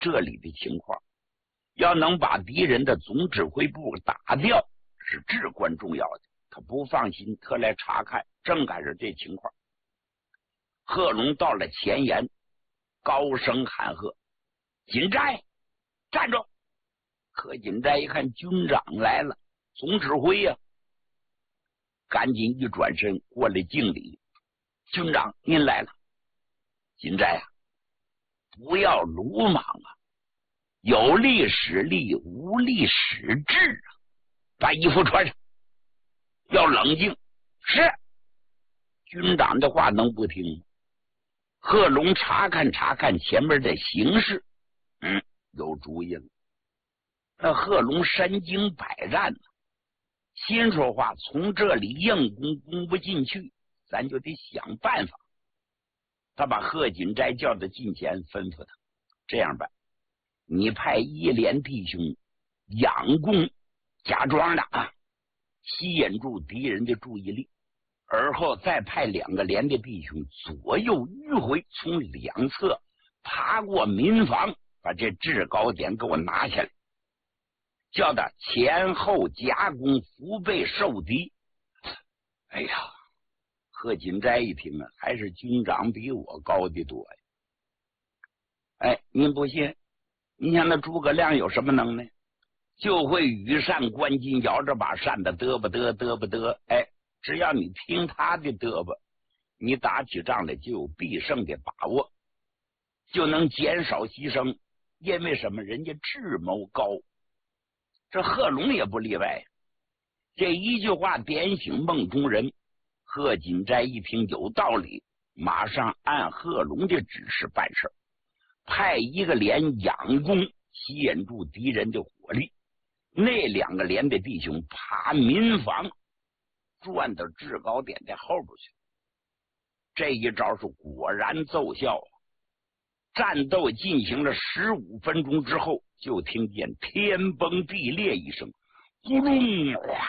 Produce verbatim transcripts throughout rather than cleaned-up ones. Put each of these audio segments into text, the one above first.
这里的情况，要能把敌人的总指挥部打掉是至关重要的。他不放心，特来查看，正赶上这情况。贺龙到了前沿，高声喊喝：“锦斋，站住！”贺锦斋一看军长来了，总指挥呀、啊，赶紧一转身过来敬礼：“军长，您来了。”锦斋啊，不要鲁莽啊，有力使力，无力使智啊！把衣服穿上，要冷静。是。军长的话能不听吗？贺龙查看查看前面的形势，嗯，有主意了。那贺龙身经百战，心说话，从这里硬攻攻不进去，咱就得想办法。他把贺锦斋叫到近前，吩咐他这样办：你派一连弟兄佯攻，假装的啊，吸引住敌人的注意力，而后再派两个连的弟兄左右迂回，从两侧爬过民房，把这制高点给我拿下来，叫他前后夹攻，腹背受敌。哎呀，贺锦斋一听啊，还是军长比我高的多呀！哎，您不信？你想那诸葛亮有什么能耐？就会羽扇纶巾，摇着把扇子嘚吧嘚嘚吧嘚。哎，只要你听他的嘚吧，你打起仗来就有必胜的把握，就能减少牺牲。因为什么？人家智谋高。这贺龙也不例外。这一句话点醒梦中人。贺锦斋一听有道理，马上按贺龙的指示办事，派一个连佯攻，吸引住敌人的火力，那两个连的弟兄爬民房，转到制高点的后边去。这一招是果然奏效啊！战斗进行了十五分钟之后，就听见天崩地裂一声，咕隆！哇！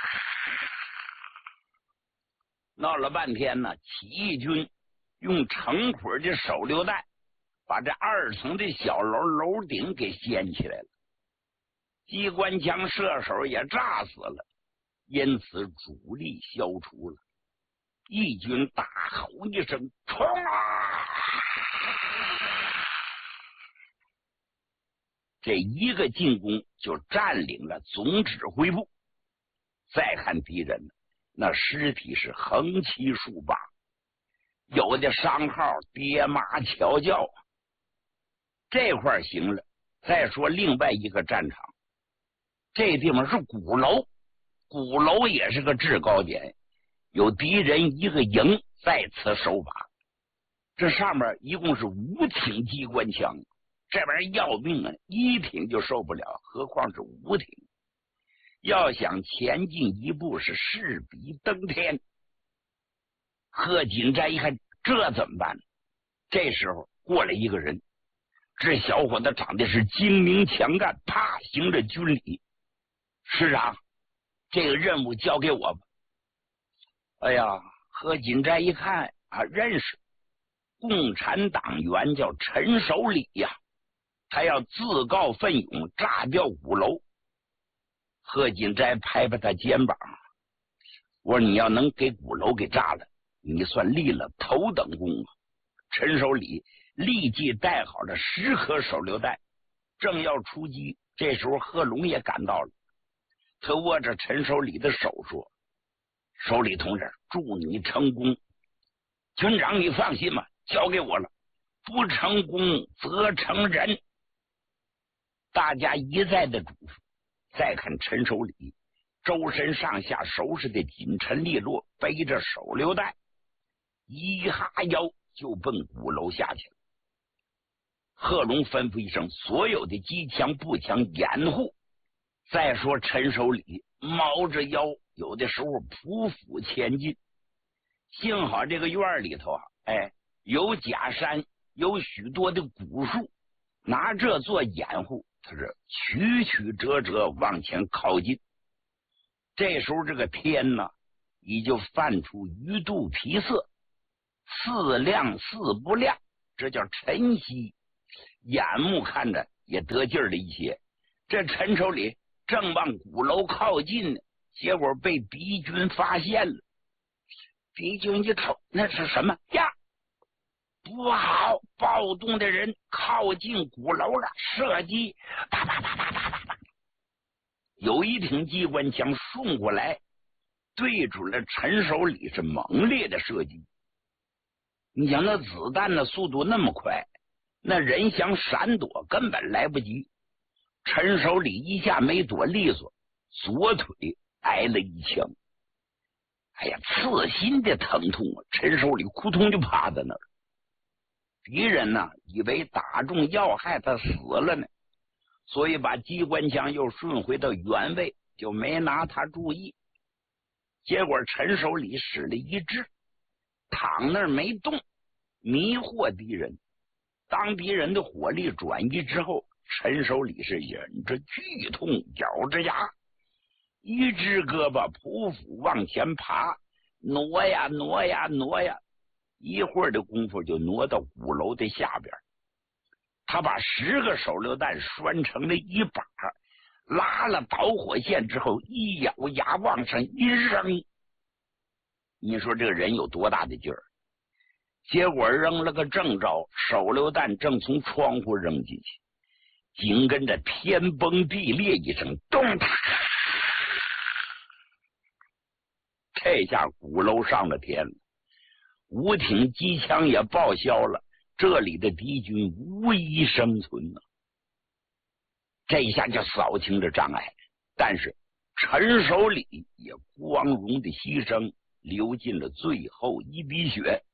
闹了半天呢，起义军用成捆的手榴弹把这二层的小楼楼顶给掀起来了，机关枪射手也炸死了，因此主力消除了。义军大吼一声：“冲啊！”这一个进攻就占领了总指挥部。再看敌人，那尸体是横七竖八，有的伤号爹妈瞧叫。这块行了。再说另外一个战场，这地方是鼓楼，鼓楼也是个制高点，有敌人一个营在此守把。这上面一共是五挺机关枪，这玩意儿要命啊！一挺就受不了，何况是五挺。要想前进一步是势比登天。贺锦斋一看这怎么办？这时候过来一个人，这小伙子长得是精明强干，啪行着军礼：“师长，这个任务交给我吧。”哎呀，贺锦斋一看啊，认识共产党员叫陈守礼呀、啊，他要自告奋勇炸掉鼓楼。贺锦斋拍拍他肩膀，我说：“你要能给鼓楼给炸了，你算立了头等功啊！”陈守礼立即带好了十颗手榴弹，正要出击，这时候贺龙也赶到了。他握着陈守礼的手说：“守礼同志，祝你成功。军长你放心吧，交给我了，不成功则成仁。”大家一再的嘱咐。再看陈守礼，周身上下收拾的紧陈利落，背着手榴弹，一哈腰就奔鼓楼下去了。贺龙吩咐一声，所有的机枪步枪掩护。再说陈守礼猫着腰，有的时候匍匐前进。幸好这个院里头啊，哎，有假山，有许多的古树，拿这做掩护，他是曲曲折折往前靠近。这时候这个天呢，已经泛出鱼肚皮色，似亮似不亮，这叫晨曦。眼目看着也得劲儿了一些。这陈守礼正往鼓楼靠近呢，结果被敌军发现了。敌军一瞅，那是什么呀？不好！暴动的人靠近鼓楼了，射击！啪啪啪啪啪啪啪！有一挺机关枪送过来，对准了陈守礼，是猛烈的射击。你想那子弹的速度那么快，那人想闪躲根本来不及。陈守礼一下没躲利索，左腿挨了一枪。哎呀，刺心的疼痛啊！陈守礼扑通就趴在那儿。敌人呢，以为打中要害，他死了呢，所以把机关枪又顺回到原位，就没拿他注意。结果陈守礼使了一掷，躺那儿没动，迷惑敌人。当敌人的火力转移之后，陈守礼是忍着剧痛，咬着牙，一只胳膊匍匐往前爬，挪呀挪呀挪呀，一会儿的功夫就挪到鼓楼的下边。他把十个手榴弹拴成了一把，拉了导火线之后，一咬牙往上一扔。你说这个人有多大的劲儿？结果扔了个正着，手榴弹正从窗户扔进去，紧跟着天崩地裂一声，咚嗒，这下鼓楼上了天了，五挺机枪也报销了，这里的敌军无一生存了。这一下就扫清了障碍，但是陈守礼也光荣的牺牲，流尽了最后一滴血。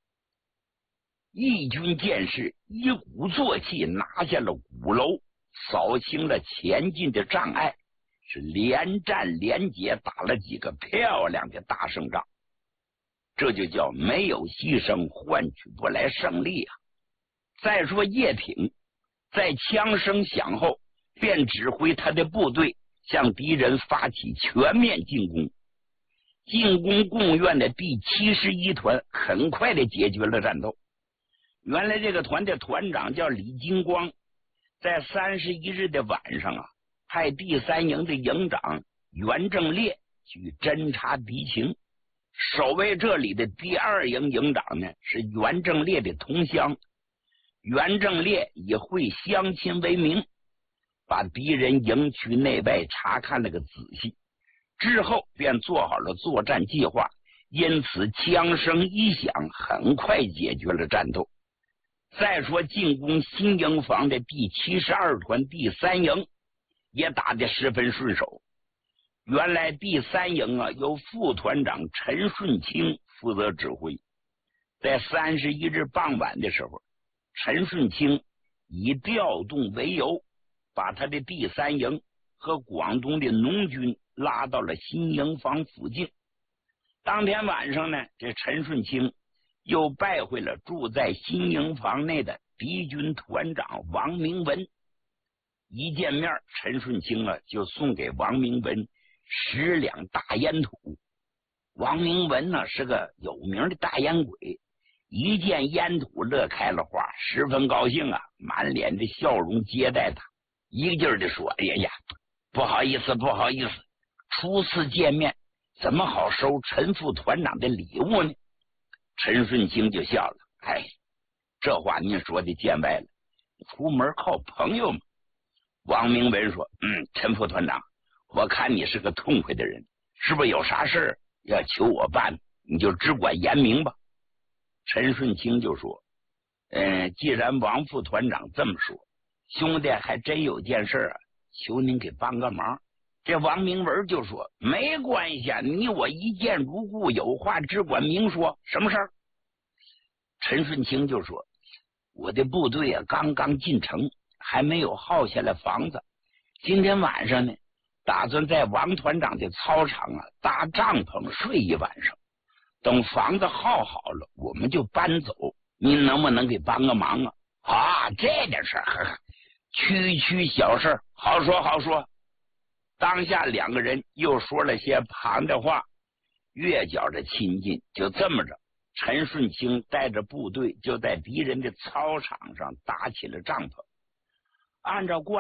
义军剑士一鼓作气拿下了鼓楼，扫清了前进的障碍，是连战连捷，打了几个漂亮的大胜仗。这就叫没有牺牲换取不来胜利啊！再说叶挺在枪声响后便指挥他的部队向敌人发起全面进攻。进攻贡院的第七十一团很快的解决了战斗。原来这个团的团长叫李金光，在三十一日的晚上啊，派第三营的营长袁正烈去侦察敌情。守卫这里的第二营营长呢是袁正烈的同乡，袁正烈以会乡亲为名，把敌人营区内外查看了个仔细，之后便做好了作战计划，因此枪声一响，很快解决了战斗。再说进攻新营房的第七十二团第三营也打得十分顺手。原来第三营啊，由副团长陈顺清负责指挥。在三十一日傍晚的时候，陈顺清以调动为由，把他的第三营和广东的农军拉到了新营房附近。当天晚上呢，这陈顺清又拜会了住在新营房内的敌军团长王明文。一见面，陈顺清啊就送给王明文十两大烟土。王明文呢是个有名的大烟鬼，一见烟土乐开了花，十分高兴啊，满脸的笑容接待他，一个劲儿的说：“哎呀呀，不好意思，不好意思，初次见面，怎么好收陈副团长的礼物呢？”陈顺清就笑了：“哎，这话您说的见外了，出门靠朋友嘛。”王明文说：“嗯，陈副团长，我看你是个痛快的人，是不是有啥事要求我办，你就只管言明吧。”陈顺清就说：“嗯，既然王副团长这么说，兄弟还真有件事啊，求您给帮个忙。”这王明文就说：“没关系啊，你我一见如故，有话只管明说，什么事儿？”陈顺清就说：“我的部队啊，刚刚进城，还没有耗下来房子。今天晚上呢，打算在王团长的操场啊搭帐篷睡一晚上。等房子耗好了，我们就搬走。您能不能给帮个忙啊？”啊，这点事儿，区区小事，好说好说。当下两个人又说了些旁的话，越觉着亲近。就这么着，陈顺清带着部队就在敌人的操场上搭起了帐篷。 按照惯